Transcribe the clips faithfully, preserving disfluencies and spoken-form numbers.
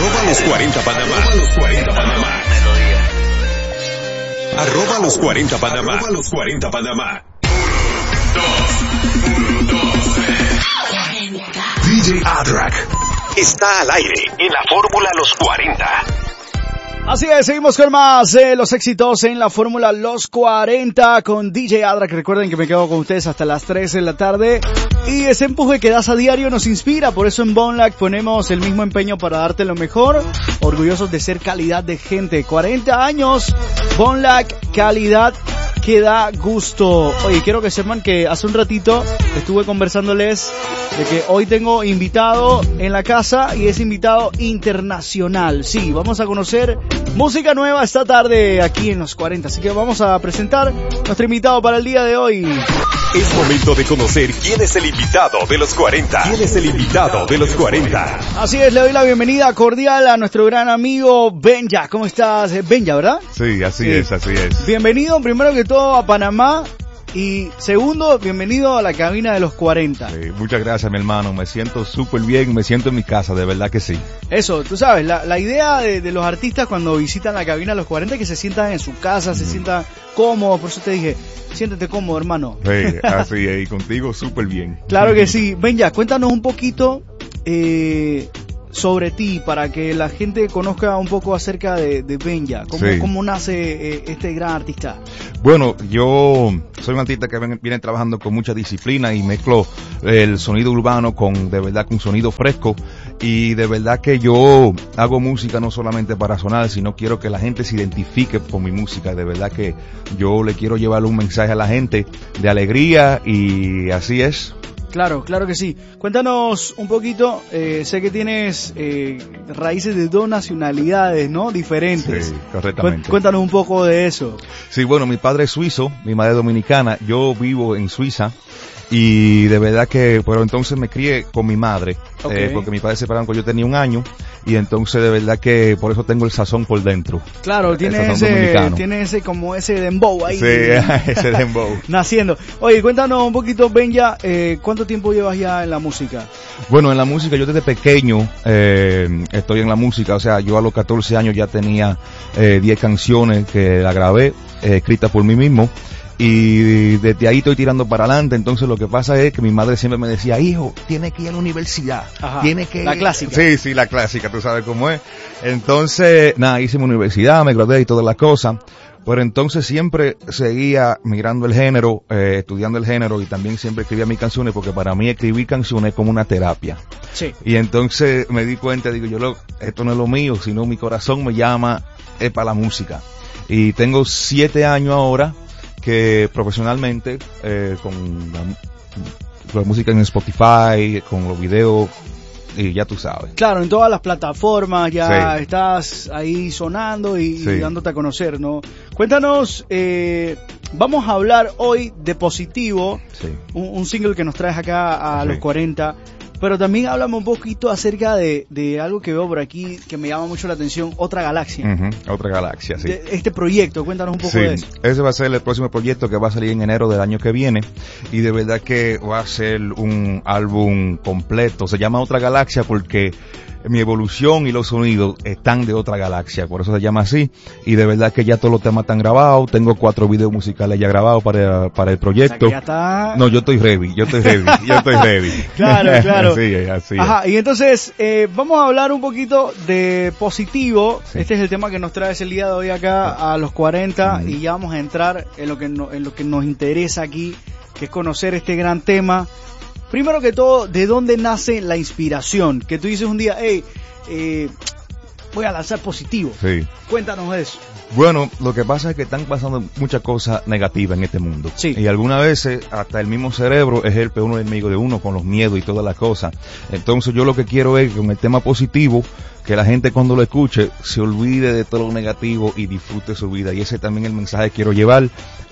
Arroba los cuarenta Panamá. Arroba los cuarenta Panamá. Arroba los cuarenta Panamá. Arroba los cuarenta Panamá. D J Adrak está al aire en la Fórmula Los cuarenta. Así es, seguimos con más de eh, los éxitos en la Fórmula Los cuarenta con D J Adrak. Recuerden que me quedo con ustedes hasta las tres de la tarde. Y ese empuje que das a diario nos inspira. Por eso en Bonlac ponemos el mismo empeño para darte lo mejor. Orgullosos de ser calidad de gente. cuarenta años, Bonlac, calidad que da gusto. Oye, quiero que sepan que hace un ratito estuve conversándoles de que hoy tengo invitado en la casa y es invitado internacional. Sí, vamos a conocer música nueva esta tarde aquí en Los cuarenta. Así que vamos a presentar nuestro invitado para el día de hoy. Es momento de conocer quién es el invitado de Los cuarenta. ¿Quién es el invitado de Los cuarenta? Así es, le doy la bienvenida cordial a nuestro gran amigo Benja. ¿Cómo estás, Benja, verdad? Sí, así sí. es, así es. Bienvenido primero que todo a Panamá. Y segundo, bienvenido a la cabina de Los cuarenta. Sí, muchas gracias, mi hermano. Me siento súper bien, me siento en mi casa, de verdad que sí. Eso, tú sabes, la, la idea de, de los artistas cuando visitan la cabina de Los cuarenta es que se sientan en su casa, mm. se sientan cómodos. Por eso te dije, siéntete cómodo, hermano. Sí, así es, y contigo súper bien. Claro que sí. Benja, cuéntanos un poquito eh, sobre ti, para que la gente conozca un poco acerca de, de Benja. ¿Cómo, sí. ¿Cómo nace eh, este gran artista? Bueno, yo soy un artista que viene trabajando con mucha disciplina y mezclo el sonido urbano con, de verdad, con un sonido fresco. Y de verdad que yo hago música no solamente para sonar, sino quiero que la gente se identifique con mi música. De verdad que yo le quiero llevar un mensaje a la gente de alegría y así es. Claro, claro que sí. Cuéntanos un poquito, eh, sé que tienes eh, raíces de dos nacionalidades, ¿no? Diferentes. Sí, correctamente. Cuéntanos un poco de eso. Sí, bueno, mi padre es suizo, mi madre es dominicana, yo vivo en Suiza. Y de verdad que, pero entonces me crié con mi madre, okay. eh, porque mi padre se separaron cuando yo tenía un año, y entonces de verdad que por eso tengo el sazón por dentro. Claro, tiene ese, tiene ese como ese dembow ahí. Sí, ese dembow. Naciendo. Oye, cuéntanos un poquito, Benja, eh, ¿cuánto tiempo llevas ya en la música? Bueno, en la música yo desde pequeño eh, estoy en la música, o sea, yo a los catorce años ya tenía eh, diez canciones que la grabé, eh, escritas por mí mismo. Y desde ahí estoy tirando para adelante. Entonces lo que pasa es que mi madre siempre me decía, hijo, tiene que ir a la universidad. Ajá, tiene que la clásica. Sí, sí, la clásica, tú sabes cómo es. Entonces, nada, hice mi universidad, me gradué y todas las cosas. Pero entonces siempre seguía mirando el género, eh, estudiando el género, y también siempre escribía mis canciones, porque para mí escribir canciones es como una terapia. Sí. Y entonces me di cuenta, digo yo, lo, esto no es lo mío, sino mi corazón me llama, es para la música. Y tengo siete años ahora que profesionalmente, eh, con la, con la música en Spotify, con los videos, y ya tú sabes. Claro, en todas las plataformas ya sí. estás ahí sonando y, sí. y dándote a conocer, ¿no? Cuéntanos, eh, vamos a hablar hoy de Positivo, sí. un, un single que nos traes acá a sí. Los cuarenta. Pero también háblame un poquito acerca de, de algo que veo por aquí que me llama mucho la atención, Otra Galaxia. Uh-huh, Otra Galaxia, sí. De este proyecto, cuéntanos un poco sí, de eso. Ese va a ser el próximo proyecto que va a salir en enero del año que viene, y de verdad que va a ser un álbum completo. Se llama Otra Galaxia porque mi evolución y los sonidos están de otra galaxia, por eso se llama así. Y de verdad que ya todos los temas están grabados, tengo cuatro videos musicales ya grabados para, para el proyecto. O sea, que ya está... No, yo estoy ready, yo estoy ready, yo estoy ready. Claro, claro. Así es, así es. Ajá, y entonces eh, vamos a hablar un poquito de Positivo. Sí. Este es el tema que nos traes el día de hoy acá a Los cuarenta, mm. y ya vamos a entrar en lo que no, en lo que nos interesa aquí, que es conocer este gran tema. Primero que todo, ¿de dónde nace la inspiración? Que tú dices un día, hey, eh, voy a lanzar Positivo. Sí. Cuéntanos eso. Bueno, lo que pasa es que están pasando muchas cosas negativas en este mundo. Sí. Y algunas veces hasta el mismo cerebro es el peor enemigo de uno, con los miedos y todas las cosas. Entonces yo lo que quiero es que con el tema positivo, que la gente cuando lo escuche se olvide de todo lo negativo y disfrute su vida. Y ese también es el mensaje que quiero llevar.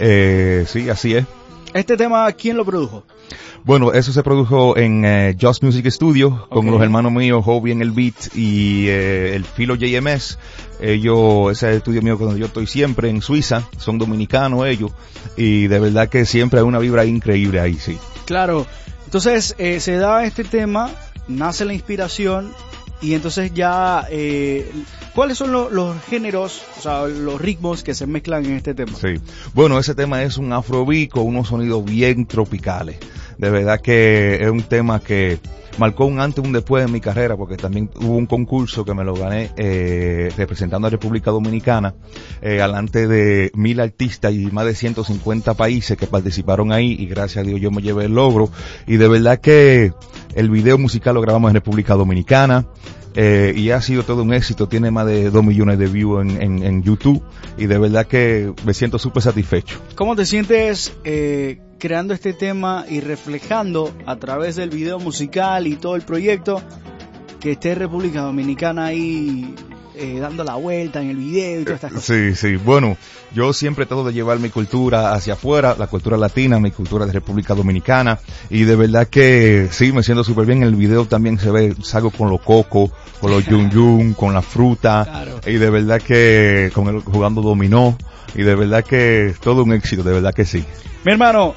Eh, sí, así es. ¿Este tema quién lo produjo? Bueno, eso se produjo en eh, Just Music Studio, con okay. los hermanos míos, Hobby en el beat y eh, el Filo J M S. Ellos, ese es el estudio mío donde yo estoy siempre, en Suiza. Son dominicanos ellos, y de verdad que siempre hay una vibra increíble ahí, sí. Claro. Entonces, eh, se da este tema, nace la inspiración, y entonces ya, eh, ¿cuáles son lo, los géneros, o sea, los ritmos que se mezclan en este tema? Sí, bueno, ese tema es un afrobeat con unos sonidos bien tropicales. De verdad que es un tema que marcó un antes y un después en mi carrera, porque también hubo un concurso que me lo gané eh, representando a República Dominicana, eh, delante de mil artistas y más de ciento cincuenta países que participaron ahí, y gracias a Dios yo me llevé el logro. Y de verdad que el video musical lo grabamos en República Dominicana. Eh, y ha sido todo un éxito, tiene más de dos millones de views en, en, en YouTube, y de verdad que me siento súper satisfecho. ¿Cómo te sientes eh, creando este tema y reflejando a través del video musical y todo el proyecto que esté República Dominicana ahí eh, dando la vuelta en el video y todas estas cosas? Sí, sí, bueno, yo siempre trato de llevar mi cultura hacia afuera, la cultura latina, mi cultura de República Dominicana, y de verdad que sí, me siento súper bien. En el video también se ve, salgo con los cocos, con los yun yun, con la fruta, claro. Y de verdad que con el, jugando dominó, y de verdad que todo un éxito, de verdad que sí. Mi hermano,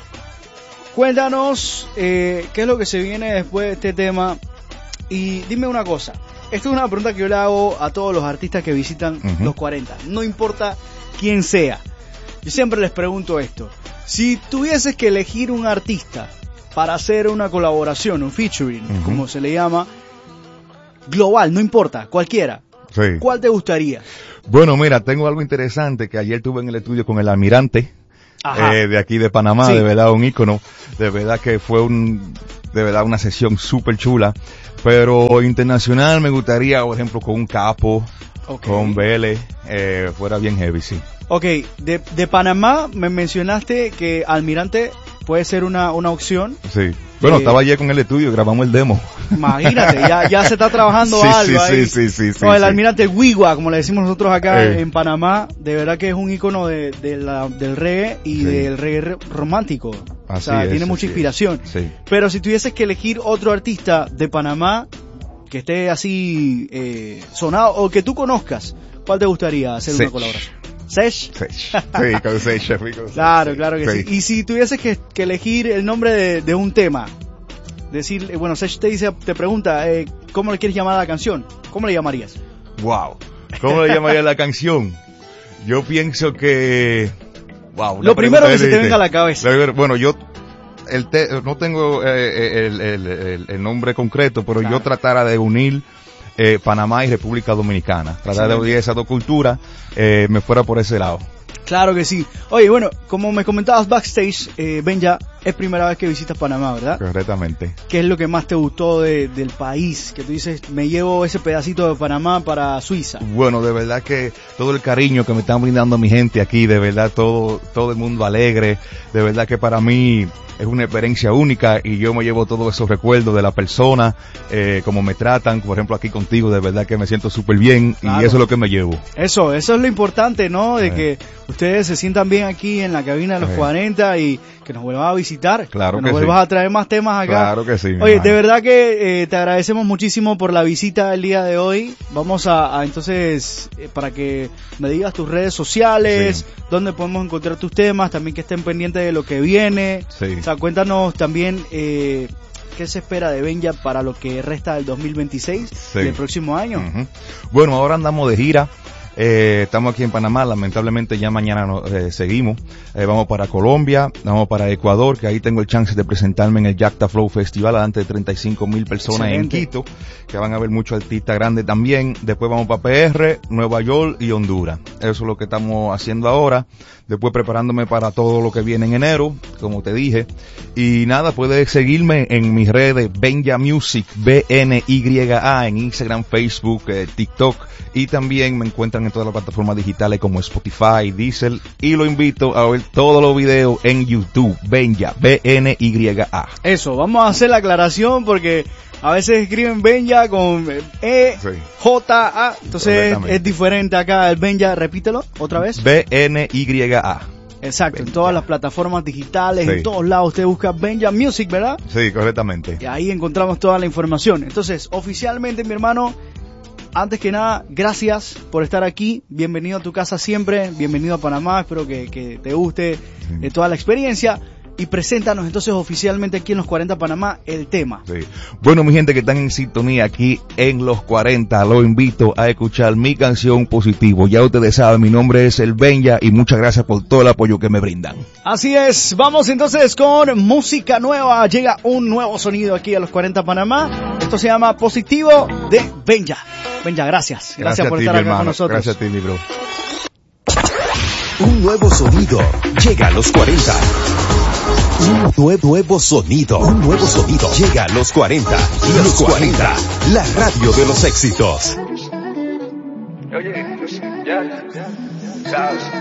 cuéntanos eh, qué es lo que se viene después de este tema, y dime una cosa. Esta es una pregunta que yo le hago a todos los artistas que visitan uh-huh. los cuarenta. No importa quién sea. Yo siempre les pregunto esto. Si tuvieses que elegir un artista para hacer una colaboración, un featuring, uh-huh. como se le llama, global, no importa, cualquiera, sí. ¿cuál te gustaría? Bueno, mira, tengo algo interesante que ayer tuve en el estudio con el Almirante, eh, de aquí de Panamá, sí. De verdad un ícono, de verdad que fue un, de verdad una sesión súper chula. Pero internacional me gustaría, por ejemplo, con un Capo, okay. con Vélez, eh, fuera bien heavy, sí. Ok, de, de Panamá me mencionaste que Almirante puede ser una, una opción. Sí. Bueno, eh, estaba ayer con el estudio, grabamos el demo. Imagínate, ya, ya se está trabajando sí, algo sí, ahí. Sí, sí, sí, no, sí. El sí. Almirante Wigua, como le decimos nosotros acá eh. en Panamá, de verdad que es un ícono de, de la, del reggae y sí. del reggae romántico. Así o sea, es, tiene mucha inspiración. Sí. Pero si tuvieses que elegir otro artista de Panamá que esté así eh, sonado o que tú conozcas, ¿cuál te gustaría hacer Sech. una colaboración? ¿Sech? Sech. Sí, con Sech. Claro, claro que sí. sí. Y si tuvieses que, que elegir el nombre de, de un tema, decir, eh, bueno, Sech te dice, te pregunta, eh, ¿cómo le quieres llamar a la canción? ¿Cómo le llamarías? Wow. ¿Cómo le llamaría la canción? Yo pienso que, wow. Lo primero que se te venga a la cabeza. Bueno, yo el te, no tengo eh, el, el, el, el nombre concreto, pero claro. yo tratara de unir eh, Panamá y República Dominicana, tratar sí. de unir esas dos culturas, eh, me fuera por ese lado. Claro que sí. Oye, bueno, como me comentabas backstage, eh, Benja, es primera vez que visitas Panamá, ¿verdad? Correctamente. ¿Qué es lo que más te gustó de, del país? Que tú dices, me llevo ese pedacito de Panamá para Suiza. Bueno, de verdad que todo el cariño que me están brindando mi gente aquí, de verdad todo, todo el mundo alegre, de verdad que para mí es una experiencia única y yo me llevo todos esos recuerdos de la persona, eh, como me tratan, por ejemplo aquí contigo, de verdad que me siento súper bien claro. y eso es lo que me llevo. Eso, eso es lo importante, ¿no? De eh. que ustedes se sientan bien aquí en la cabina de los eh. cuarenta y que nos vuelvas a visitar. Claro que que nos vuelvas sí. a traer más temas acá. Claro que sí. Oye, de verdad que eh, te agradecemos muchísimo por la visita del día de hoy. Vamos a, a entonces, eh, para que me digas tus redes sociales, sí. dónde podemos encontrar tus temas, también que estén pendientes de lo que viene. Sí. O sea, cuéntanos también eh, qué se espera de Benja para lo que resta del dos mil veintiséis, sí. del próximo año. Uh-huh. Bueno, ahora andamos de gira. Eh, estamos aquí en Panamá, lamentablemente ya mañana no, eh, seguimos, eh, vamos para Colombia, vamos para Ecuador, que ahí tengo el chance de presentarme en el Jacta Flow Festival delante de treinta y cinco mil personas Excelente. En Quito, que van a ver muchos artistas grandes también. Después vamos para P R, Nueva York y Honduras. Eso es lo que estamos haciendo ahora. Después preparándome para todo lo que viene en enero, como te dije. Y nada, puedes seguirme en mis redes, Benja Music, B N Y A, en Instagram, Facebook, eh, TikTok, y también me encuentran en todas las plataformas digitales como Spotify, Deezer, y lo invito a ver todos los videos en YouTube, Benja, B N Y A. Eso, vamos a hacer la aclaración porque a veces escriben Benja con E, sí. J, A, entonces es diferente acá el Benja, repítelo otra vez. B N Y A. Exacto, Benja. En todas las plataformas digitales, sí. en todos lados usted busca Benja Music, ¿verdad? Sí, correctamente. Y ahí encontramos toda la información. Entonces, oficialmente, mi hermano, antes que nada, gracias por estar aquí, bienvenido a tu casa siempre, bienvenido a Panamá, espero que, que te guste sí. eh, toda la experiencia. y preséntanos entonces oficialmente aquí en Los cuarenta Panamá el tema. Sí. Bueno, mi gente que están en sintonía aquí en Los cuarenta, lo invito a escuchar mi canción Positivo. Ya ustedes saben, mi nombre es El Benja y muchas gracias por todo el apoyo que me brindan. Así es, vamos entonces con música nueva. Llega un nuevo sonido aquí a Los cuarenta Panamá. Esto se llama Positivo de Benja. Benja, gracias. Gracias, gracias por ti, estar acá hermano. con nosotros. Gracias a ti, mi bro. Un nuevo sonido llega a Los cuarenta. Un nuevo, nuevo sonido. Un nuevo sonido llega a Los cuarenta. Los cuarenta, la radio de los éxitos. Oye, pues ya, ya, sabes.